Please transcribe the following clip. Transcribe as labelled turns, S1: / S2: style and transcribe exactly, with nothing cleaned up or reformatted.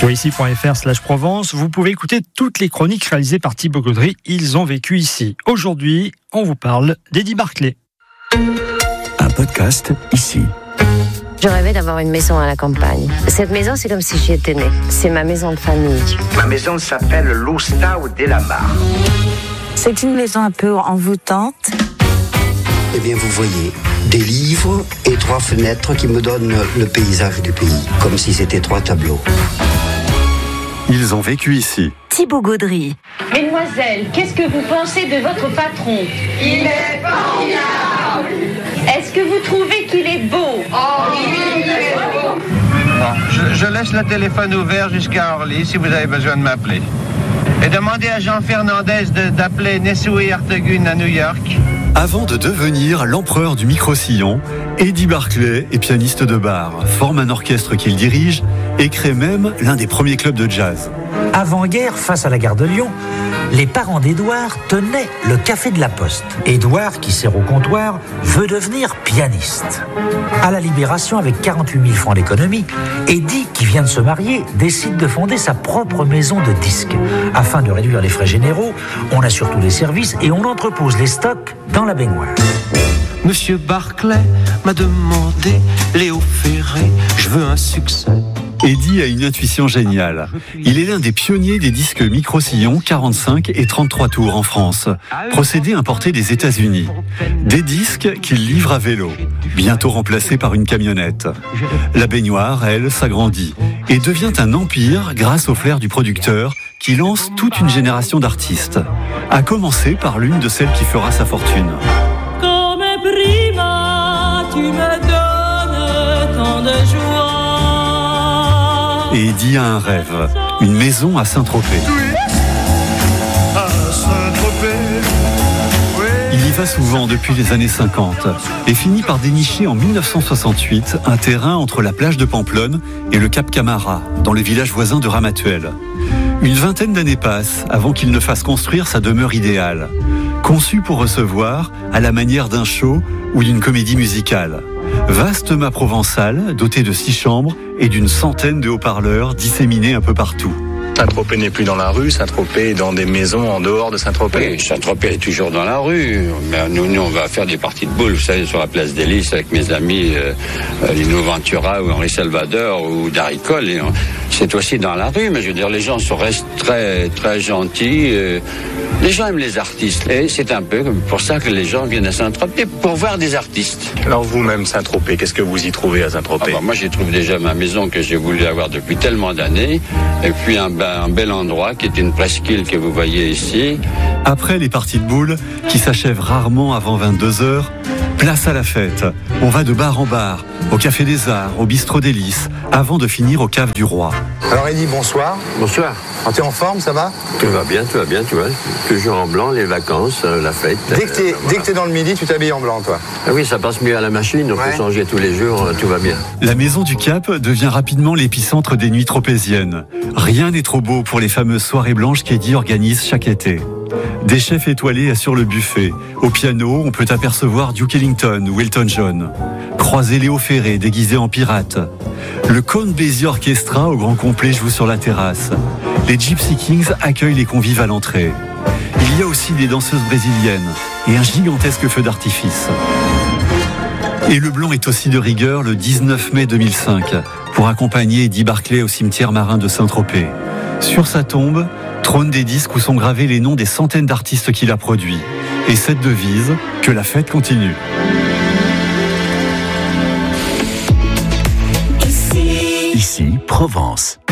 S1: Sur ici point f r slash Provence, vous pouvez écouter toutes les chroniques réalisées par Thibaut Gaudry. Ils ont vécu ici. Aujourd'hui, on vous parle d'Eddie Barclay.
S2: Un podcast ici.
S3: Je rêvais d'avoir une maison à la campagne. Cette maison, c'est comme si j'y étais née. C'est ma maison de famille.
S4: Ma maison s'appelle l'Ostau della Mar.
S5: C'est une maison un peu envoûtante.
S6: Eh bien, vous voyez, des livres et trois fenêtres qui me donnent le paysage du pays, comme si c'était trois tableaux.
S2: Ils ont vécu ici.
S5: Thibaut Gaudry.
S7: Mesdemoiselles, qu'est-ce que vous pensez de votre patron?
S8: Il est formidable.
S7: Est-ce que vous trouvez qu'il est beau?
S8: Oh oui, il est beau.
S9: Bon, je, je laisse le téléphone ouvert jusqu'à Orly si vous avez besoin de m'appeler. Et demandez à Jean Fernandez de, d'appeler Nesui Artegun à New York.
S2: Avant de devenir l'empereur du micro-sillon, Eddie Barclay est pianiste de bar, forme un orchestre qu'il dirige et crée même l'un des premiers clubs de jazz.
S10: Avant-guerre, face à la gare de Lyon, les parents d'Édouard tenaient le café de la Poste. Édouard, qui sert au comptoir, veut devenir pianiste. À la Libération, avec quarante-huit mille francs d'économie, Eddie, qui vient de se marier, décide de fonder sa propre maison de disques. Afin de réduire les frais généraux, on assure tous les services et on entrepose les stocks dans la baignoire.
S11: Monsieur Barclay m'a demandé, Léo Ferré, je veux un succès.
S2: Eddie a une intuition géniale. Il est l'un des pionniers des disques micro-sillons quarante-cinq et trente-trois tours en France, procédé importé des États-Unis. Des disques qu'il livre à vélo, bientôt remplacés par une camionnette. La baignoire, elle, s'agrandit et devient un empire grâce au flair du producteur qui lance toute une génération d'artistes, à commencer par l'une de celles qui fera sa fortune.
S12: Comme prima, tu me donnes tant de joie.
S2: Et Eddie a un rêve, une maison à Saint-Tropez.
S13: À Saint-Tropez.
S2: Il y va souvent depuis les années cinquante et finit par dénicher en dix-neuf cent soixante-huit un terrain entre la plage de Pamplonne et le Cap Camara, dans le village voisin de Ramatuelle. Une vingtaine d'années passent avant qu'il ne fasse construire sa demeure idéale, conçue pour recevoir à la manière d'un show ou d'une comédie musicale. Vaste mât provençal, doté de six chambres et d'une centaine de haut-parleurs disséminés un peu partout.
S14: Saint-Tropez n'est plus dans la rue, Saint-Tropez est dans des maisons en dehors de Saint-Tropez.
S15: Oui, Saint-Tropez est toujours dans la rue. Mais nous, nous, on va faire des parties de boules, vous savez, sur la place des Lys avec mes amis euh, Lino Ventura ou Henri Salvador ou Daricole. Et on, c'est aussi dans la rue, mais je veux dire, les gens sont restent très, très gentils. Euh, les gens aiment les artistes. Et c'est un peu pour ça que les gens viennent à Saint-Tropez, pour voir des artistes.
S14: Alors vous-même, Saint-Tropez, qu'est-ce que vous y trouvez à Saint-Tropez?
S15: ah bah, Moi, j'y trouve déjà ma maison que j'ai voulu avoir depuis tellement d'années. Et puis un un bel endroit qui est une presqu'île que vous voyez ici.
S2: Après les parties de boules, qui s'achèvent rarement avant vingt-deux heures, place à la fête. On va de bar en bar, au Café des Arts, au Bistrot des Lys, avant de finir au Cave du Roi.
S16: Alors Eddie, bonsoir.
S17: Bonsoir.
S16: Ah, t'es en forme, ça va?
S17: Tout va bien, tout va bien, tu vois. Toujours en blanc, les vacances, euh, la fête.
S16: Dès que t'es,
S17: euh,
S16: dès voilà. que t'es dans le midi, tu t'habilles en blanc, toi?
S17: Ah oui, ça passe mieux à la machine, on ouais. peut changer tous les jours, euh, tout va bien.
S2: La Maison du Cap devient rapidement l'épicentre des nuits tropéziennes. Rien n'est trop beau pour les fameuses soirées blanches qu'Eddie organise chaque été. Des chefs étoilés assurent le buffet. Au piano, on peut apercevoir Duke Ellington ou Elton John. Croiser Léo Ferré, déguisé en pirate. Le Count Basie Orchestra, au grand complet, joue sur la terrasse. Les Gypsy Kings accueillent les convives à l'entrée. Il y a aussi des danseuses brésiliennes et un gigantesque feu d'artifice. Et le blanc est aussi de rigueur le dix-neuf mai deux mille cinq pour accompagner Eddie Barclay au cimetière marin de Saint-Tropez. Sur sa tombe, trône des disques où sont gravés les noms des centaines d'artistes qu'il a produits. Et cette devise, que la fête continue. Ici, Ici Provence.